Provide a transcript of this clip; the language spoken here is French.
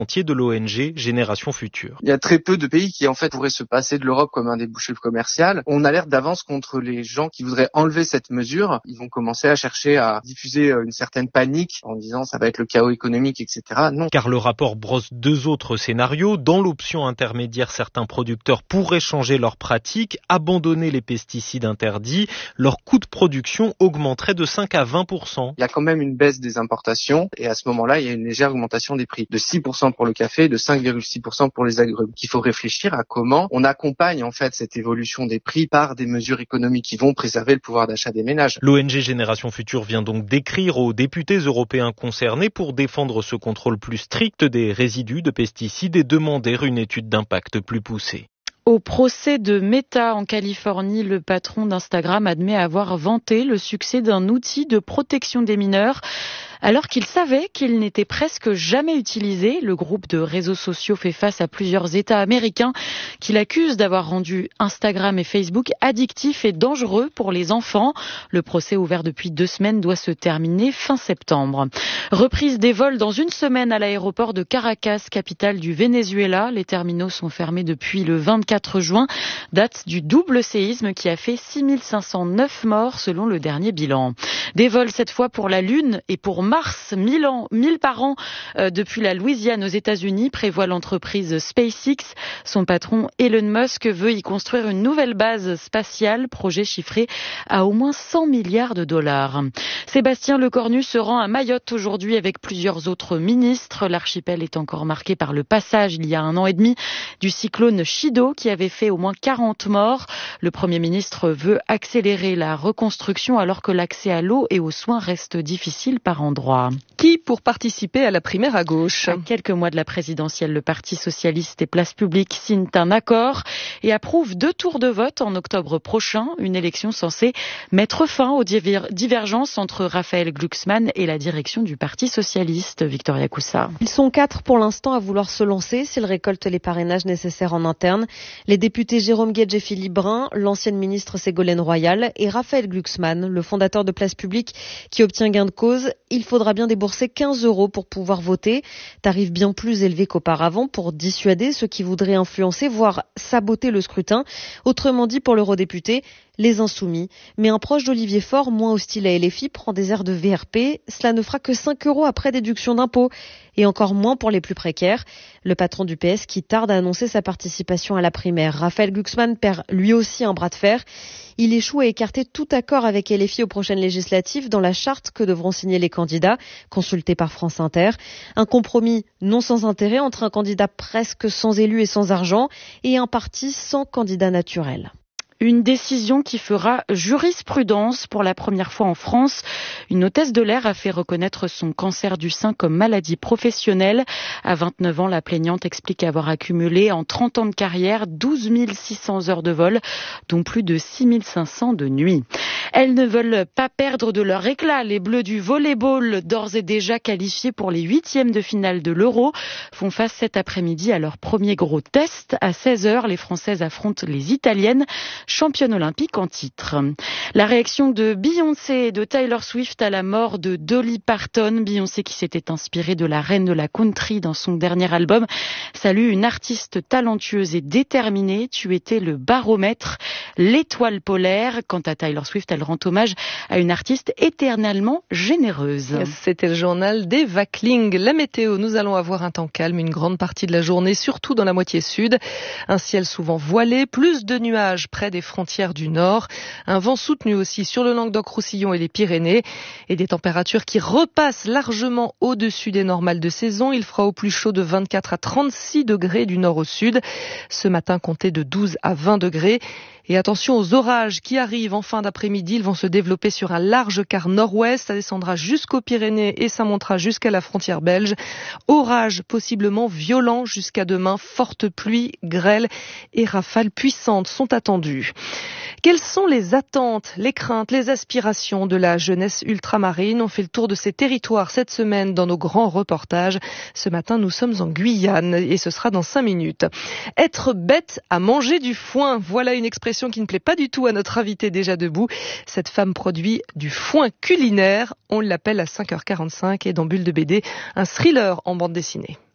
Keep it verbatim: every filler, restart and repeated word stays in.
entier de l'O N G Génération Future. Il y a très peu de pays qui en fait pourraient se passer de l'Europe comme un débouché commercial. On alerte d'avance contre les gens qui voudraient enlever cette mesure. Ils vont commencer à chercher à diffuser une certaine panique en disant ça va être le chaos économique, et cetera. Non. Car le rapport brosse deux autres scénarios. Dans l'option intermédiaire, certains producteurs pourraient changer leurs pratiques, abandonner les pesticides interdits. Leur coût de production augmenterait de cinq à vingt pour cent. Il y a quand même une baisse des importations et à ce moment-là, il y a une légère augmentation des prix de six pour cent pour le café, de cinq virgule six pour cent pour les agrumes. Il faut réfléchir à comment on accompagne en fait cette évolution des prix par des mesures économiques qui vont préserver le pouvoir d'achat des ménages. L'O N G Génération Future vient donc d'écrire aux députés européens concernés pour défendre ce contrôle plus strict des résidus de pesticides et demander une étude d'impact plus poussée. Au procès de Meta en Californie, le patron d'Instagram admet avoir vanté le succès d'un outil de protection des mineurs. Alors qu'il savait qu'il n'était presque jamais utilisé, le groupe de réseaux sociaux fait face à plusieurs États américains qui l'accusent d'avoir rendu Instagram et Facebook addictifs et dangereux pour les enfants. Le procès ouvert depuis deux semaines doit se terminer fin septembre. Reprise des vols dans une semaine à l'aéroport de Caracas, capitale du Venezuela. Les terminaux sont fermés depuis le vingt-quatre juin, date du double séisme qui a fait six mille cinq cent neuf morts selon le dernier bilan. Des vols cette fois pour la Lune et pour Mars, mille, ans, mille par an euh, depuis la Louisiane aux États-Unis, prévoit l'entreprise SpaceX. Son patron Elon Musk veut y construire une nouvelle base spatiale, projet chiffré à au moins cent milliards de dollars. Sébastien Lecornu se rend à Mayotte aujourd'hui avec plusieurs autres ministres. L'archipel est encore marqué par le passage il y a un an et demi du cyclone Chido qui avait fait au moins quarante morts. Le Premier ministre veut accélérer la reconstruction alors que l'accès à l'eau et aux soins reste difficile par endroits. Qui pour participer à la primaire à gauche? À quelques mois de la présidentielle, le Parti socialiste et Place publique signent un accord et approuvent deux tours de vote en octobre prochain, une élection censée mettre fin aux divergences entre Raphaël Glucksmann et la direction du Parti socialiste. Victoria Coussa. Ils sont quatre pour l'instant à vouloir se lancer s'ils récoltent les parrainages nécessaires en interne. Les députés Jérôme Guedj et Philippe Brun, l'ancienne ministre Ségolène Royal et Raphaël Glucksmann, le fondateur de Place publique qui obtient gain de cause. Il faudra bien débourser quinze euros pour pouvoir voter, tarif bien plus élevé qu'auparavant pour dissuader ceux qui voudraient influencer, voire saboter le scrutin. Autrement dit, pour l'eurodéputé, les insoumis. Mais un proche d'Olivier Faure, moins hostile à L F I, prend des airs de V R P. Cela ne fera que cinq euros après déduction d'impôts et encore moins pour les plus précaires. Le patron du P S qui tarde à annoncer sa participation à la primaire. Raphaël Glucksmann perd lui aussi un bras de fer. Il échoue à écarter tout accord avec L F I aux prochaines législatives dans la charte que devront signer les candidats, consultés par France Inter. Un compromis non sans intérêt entre un candidat presque sans élu et sans argent et un parti sans candidat naturel. Une décision qui fera jurisprudence pour la première fois en France. Une hôtesse de l'air a fait reconnaître son cancer du sein comme maladie professionnelle. À vingt-neuf ans, la plaignante explique avoir accumulé en trente ans de carrière douze mille six cents heures de vol, dont plus de six mille cinq cents de nuit. Elles ne veulent pas perdre de leur éclat. Les Bleus du volleyball, d'ores et déjà qualifiés pour les huitièmes de finale de l'Euro, font face cet après-midi à leur premier gros test. À seize heures, les Françaises affrontent les Italiennes, championne olympique en titre. La réaction de Beyoncé et de Taylor Swift à la mort de Dolly Parton. Beyoncé, qui s'était inspirée de la reine de la country dans son dernier album, salue une artiste talentueuse et déterminée. Tu étais le baromètre, l'étoile polaire. Quant à Taylor Swift, elle rend hommage à une artiste éternellement généreuse. C'était le journal des Vacling. La météo, nous allons avoir un temps calme une grande partie de la journée, surtout dans la moitié sud. Un ciel souvent voilé, plus de nuages près des frontières du nord. Un vent soutenu aussi sur le Languedoc-Roussillon et les Pyrénées. Et des températures qui repassent largement au-dessus des normales de saison. Il fera au plus chaud de vingt-quatre à trente-six degrés du nord au sud. Ce matin, comptez de douze à vingt degrés. Et attention aux orages qui arrivent en fin d'après-midi. Ils vont se développer sur un large quart nord-ouest. Ça descendra jusqu'aux Pyrénées et ça montera jusqu'à la frontière belge. Orages possiblement violents jusqu'à demain. Fortes pluies, grêles et rafales puissantes sont attendues. Quelles sont les attentes, les craintes, les aspirations de la jeunesse ultramarine? On fait le tour de ces territoires cette semaine dans nos grands reportages. Ce matin, nous sommes en Guyane et ce sera dans cinq minutes. Être bête à manger du foin, voilà une expression qui ne plaît pas du tout à notre invitée déjà debout. Cette femme produit du foin culinaire. On l'appelle à cinq heures quarante-cinq et dans Bulle de B D, un thriller en bande dessinée.